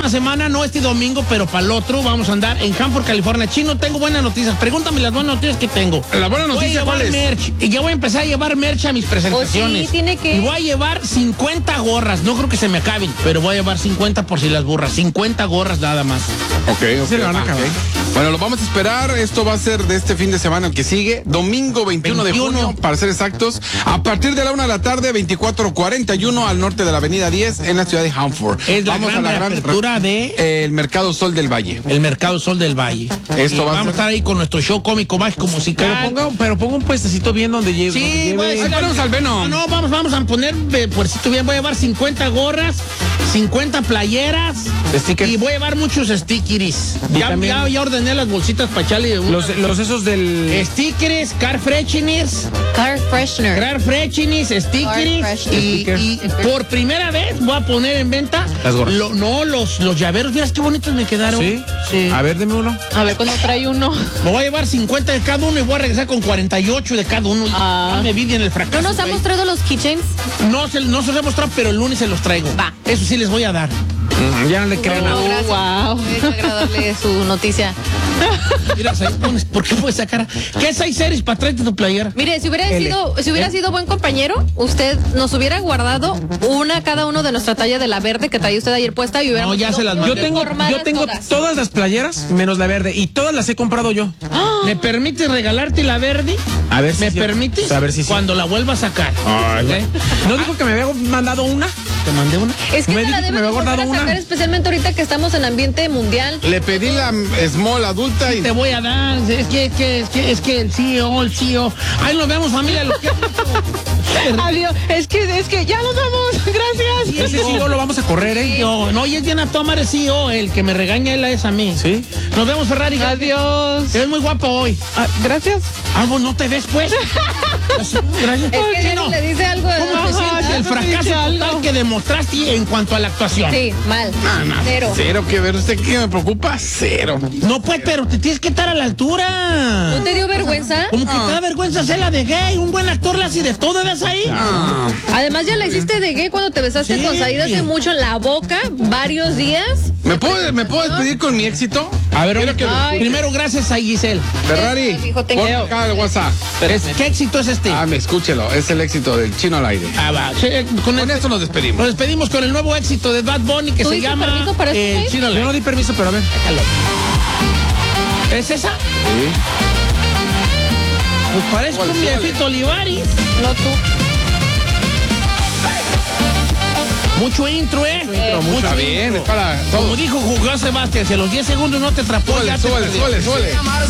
próxima semana, no este domingo, pero para el otro, vamos a andar en Hanford, California. Chino, tengo buenas noticias. Pregúntame las buenas noticias que tengo. La buena noticia, ¿cuál es? Merch. Y ya voy a empezar a llevar merch a mis presentaciones. Sí, tiene que. Y voy a llevar 50 gorras. No creo que se me acaben, pero voy a llevar 50 por si las burras. 50 gorras nada más. Ok. Se le van a acabar. Bueno, lo vamos a esperar. Esto va a ser de este fin de semana el que sigue. Domingo 21 de junio, para ser exactos. A partir de la 1 de la tarde, 2441 al norte de la avenida 10 en la ciudad de Hanford. Es la gran reapertura de... el Mercado Sol del Valle. El Mercado Sol del Valle. Esto va a vamos a estar ahí con nuestro show cómico, mágico, musical. Pero ponga un puestecito bien donde lleve. Sí, Ahí ponemos al Venom. No, vamos a poner puercito bien. Voy a llevar 50 gorras, 50 playeras. Stickers. Y voy a llevar muchos stickers. Ya ordené las bolsitas para echarle. Los esos del... Stickers, car fresheners. Car freshener. Stickers. Y por primera vez voy a poner en venta las gorras. Los llaveros. Mira qué bonitos me quedaron. ¿Sí? A ver, deme uno. A ver, cuando trae uno. Me voy a llevar 50 de cada uno y voy a regresar con 48 de cada uno. Me vi en el fracaso. ¿No nos ha mostrado los keychains? No se los he mostrado, pero el lunes se los traigo. Va. Eso sí les voy a dar. Ya no le creo nada. Gracias. Wow. Es agradable su noticia. Mira, ahí pones, ¿por qué puedes sacar? ¿Qué 6 series para traerte tu playera? Mire, si hubiera sido buen compañero, usted nos hubiera guardado cada uno de nuestra talla de la verde que traía usted ayer puesta y hubiéramos... No, ya se las Yo tengo todas las playeras menos la verde y todas las he comprado yo. ¿Me permites regalarte la verde? A ver si ¿Me permites? A ver si sí. Cuando la vuelva a sacar. Ay, ¿no dijo que me había mandado una? ¿Te mandé una? Es que Me se la dijo que deben me había volver a guardado sacar, una. especialmente ahorita que estamos en ambiente mundial. Le pedí la small adulta y... Te voy a dar. Es que el CEO. Ahí nos vemos, familia. Lo quiero mucho. Adiós. Es que ya nos vamos. Gracias. Ese sí lo vamos a correr, ¿eh? No, y es bien a tomar el CEO. El que me regaña él es a mí. Sí. Nos vemos, Ferrari. Adiós. Te ves muy guapo hoy. Gracias. Vos no te ves, pues. Gracias. Es que Sí, no. le dice algo de... ¿Cómo te sientes el me dice fracaso algo. total que demostraste en cuanto a la actuación? Sí, mal. Cero. Cero que ver. ¿Usted qué me preocupa? Cero. No, pues, pero te tienes que estar a la altura. ¿No te dio vergüenza? Como que te da vergüenza hacer la de gay. Un buen actor la hace de todo, ¿ves ahí? Además ya la hiciste de gay cuando te besaste Sí. con Said hace mucho en la boca, varios días. ¿Me puedo despedir con mi éxito? A ver, Quiero que... primero gracias a Giselle. Ferrari, Hijo, te pon creo. acá el WhatsApp. ¿Qué éxito es este? Escúchelo. Es el éxito del Chino al aire. Va. Sí, con esto nos despedimos. Nos despedimos con el nuevo éxito de Bad Bunny que ¿Tú se diste llama permiso para esto, Said? Chino al Yo aire. no di permiso, pero a ver. ¿Es esa? Sí. Pues parece un viejito Olivares. No tú. Mucho intro, ¿eh? Está bien, es para Como todos. dijo Jugó Sebastián, si a los 10 segundos no te atrapó, ya te Suele. perdió.